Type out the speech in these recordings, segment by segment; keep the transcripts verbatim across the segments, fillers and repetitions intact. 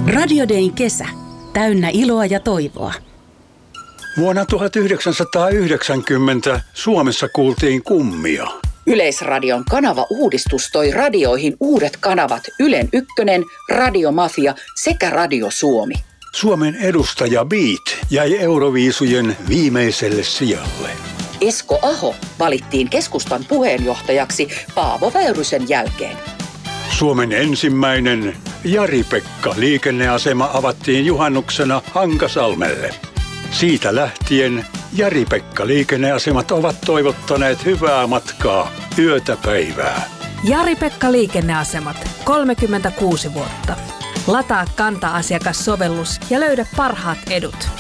Radio Dayn kesä. Täynnä iloa ja toivoa. Vuonna tuhatyhdeksänsataayhdeksänkymmentä Suomessa kuultiin kummia. Yleisradion kanavauudistus toi radioihin uudet kanavat Ylen Ykkönen, Radiomafia sekä Radio Suomi. Suomen edustaja Beat jäi Euroviisujen viimeiselle sijalle. Esko Aho valittiin keskustan puheenjohtajaksi Paavo Väyrysen jälkeen. Suomen ensimmäinen Jari-Pekka liikenneasema avattiin juhannuksena Hankasalmelle. Siitä lähtien Jari-Pekka liikenneasemat ovat toivottaneet hyvää matkaa yötä päivää. Jari-Pekka liikenneasemat, kolmekymmentäkuusi vuotta. Lataa kanta-asiakassovellus ja löydä parhaat edut.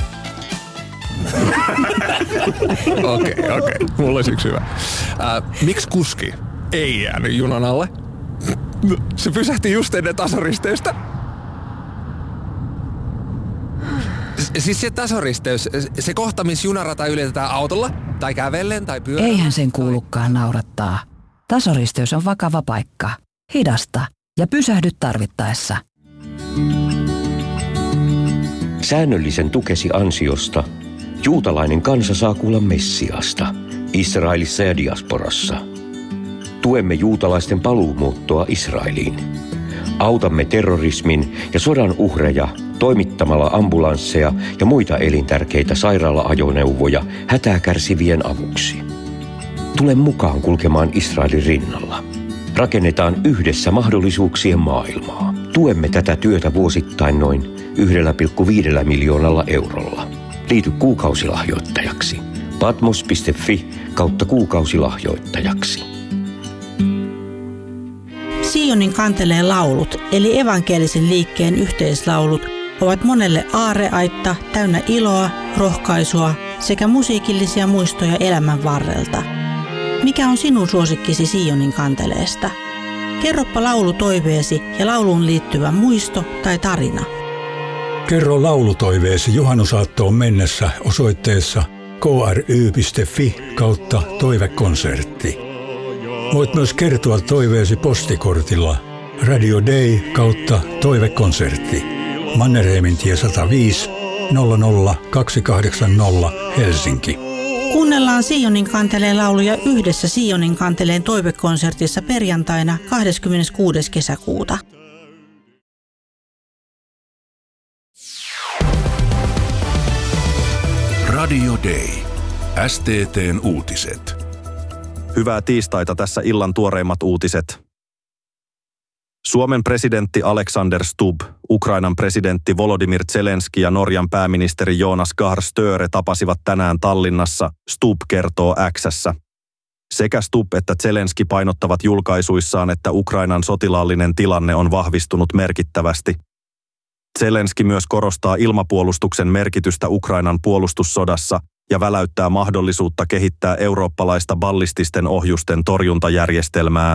Okei, okei. Okay. Mulla olisi yksi hyvä. Äh, miksi kuski ei jäänyt junan alle? Se pysähti just ennen tasoristeystä. Siis se tasoristeys, se kohta, missä junarata ylitetään autolla, tai kävellen, tai pyörällä. Eihän sen kuulukaan naurattaa. Tasoristeys on vakava paikka. Hidasta ja pysähdy tarvittaessa. Säännöllisen tukesi ansiosta juutalainen kansa saa kuulla Messiasta Israelissa ja diasporassa. Tuemme juutalaisten paluumuuttoa Israeliin. Autamme terrorismin ja sodan uhreja toimittamalla ambulansseja ja muita elintärkeitä sairaala-ajoneuvoja hätää kärsivien avuksi. Tule mukaan kulkemaan Israelin rinnalla. Rakennetaan yhdessä mahdollisuuksien maailmaa. Tuemme tätä työtä vuosittain noin yksi pilkku viisi miljoonalla eurolla. Liity kuukausilahjoittajaksi. patmos piste fi kautta kuukausilahjoittajaksi. Sionin kantelee laulut, eli evankelisen liikkeen yhteislaulut, ovat monelle aarreaitta täynnä iloa, rohkaisua sekä musiikillisia muistoja elämän varrelta. Mikä on sinun suosikkisi Sionin kanteleesta? Kerropa laulutoiveesi ja lauluun liittyvä muisto tai tarina. Kerro laulutoiveesi juhannusaattoon mennessä osoitteessa k r y piste fi kautta toivekonsertti. Voit myös kertoa toiveesi postikortilla Radio Day kautta toivekonsertti. Mannerheimintie sata viisi nolla nolla kaksi kahdeksan nolla Helsinki. Kuunnellaan Sionin kanteleen lauluja yhdessä Sionin kanteleen toivekonsertissa perjantaina kahdeskymmeneskuudes kesäkuuta. Radio Day. S T T:n uutiset. Hyvää tiistaita, tässä illan tuoreimmat uutiset. Suomen presidentti Alexander Stubb, Ukrainan presidentti Volodymyr Zelenski ja Norjan pääministeri Jonas Gahr Støre tapasivat tänään Tallinnassa, Stubb kertoo X:ssä. Sekä Stubb että Zelenski painottavat julkaisuissaan, että Ukrainan sotilaallinen tilanne on vahvistunut merkittävästi. Zelenski myös korostaa ilmapuolustuksen merkitystä Ukrainan puolustussodassa ja väläyttää mahdollisuutta kehittää eurooppalaista ballististen ohjusten torjuntajärjestelmää.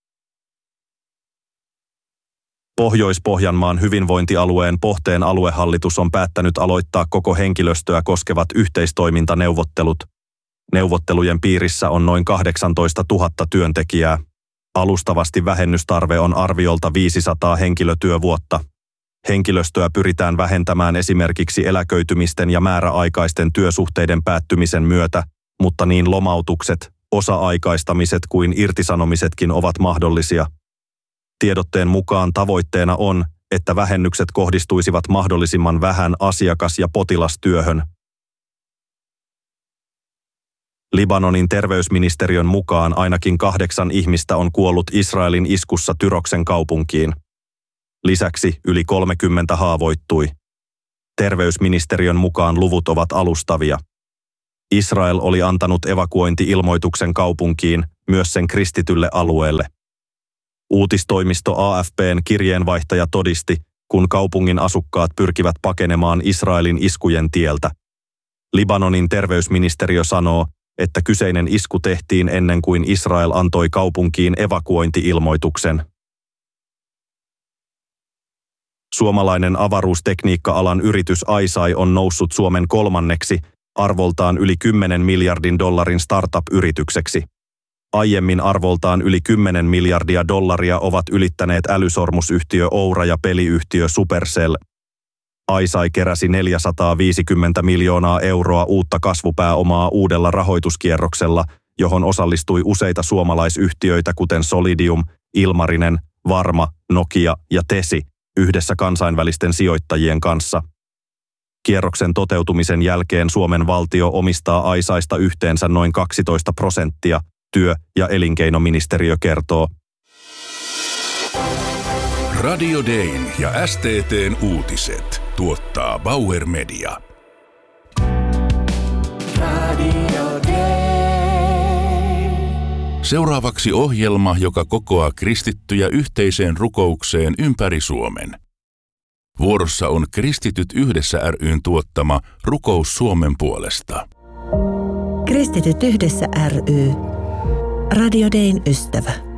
Pohjois-Pohjanmaan hyvinvointialueen Pohteen aluehallitus on päättänyt aloittaa koko henkilöstöä koskevat yhteistoimintaneuvottelut. Neuvottelujen piirissä on noin kahdeksantoistatuhatta työntekijää. Alustavasti vähennystarve on arviolta viisisataa henkilötyövuotta. Henkilöstöä pyritään vähentämään esimerkiksi eläköitymisten ja määräaikaisten työsuhteiden päättymisen myötä, mutta niin lomautukset, osa-aikaistamiset kuin irtisanomisetkin ovat mahdollisia. Tiedotteen mukaan tavoitteena on, että vähennykset kohdistuisivat mahdollisimman vähän asiakas- ja potilastyöhön. Libanonin terveysministeriön mukaan ainakin kahdeksan ihmistä on kuollut Israelin iskussa Tyroksen kaupunkiin. Lisäksi yli kolmekymmentä haavoittui. Terveysministeriön mukaan luvut ovat alustavia. Israel oli antanut evakuointi-ilmoituksen kaupunkiin, myös sen kristitylle alueelle. Uutistoimisto A F P:n kirjeenvaihtaja todisti, kun kaupungin asukkaat pyrkivät pakenemaan Israelin iskujen tieltä. Libanonin terveysministeriö sanoo, että kyseinen isku tehtiin ennen kuin Israel antoi kaupunkiin evakuointi-ilmoituksen. Suomalainen avaruustekniikka-alan yritys ICEYE on noussut Suomen kolmanneksi, arvoltaan yli kymmenen miljardin dollarin startup-yritykseksi. Aiemmin arvoltaan yli kymmenen miljardia dollaria ovat ylittäneet älysormusyhtiö Oura ja peliyhtiö Supercell. Aisai keräsi neljäsataaviisikymmentä miljoonaa euroa uutta kasvupääomaa uudella rahoituskierroksella, johon osallistui useita suomalaisyhtiöitä kuten Solidium, Ilmarinen, Varma, Nokia ja Tesi yhdessä kansainvälisten sijoittajien kanssa. Kierroksen toteutumisen jälkeen Suomen valtio omistaa Aisaista yhteensä noin kaksitoista prosenttia, työ- ja elinkeinoministeriö kertoo. Radio Dayn ja S T T:n uutiset tuottaa Bauer Media. Radio Day. Seuraavaksi ohjelma, joka kokoaa kristittyjä yhteiseen rukoukseen ympäri Suomen. Vuorossa on Kristityt yhdessä ry:n tuottama Rukous Suomen puolesta. Kristityt yhdessä ry. Radio Dayn ystävä.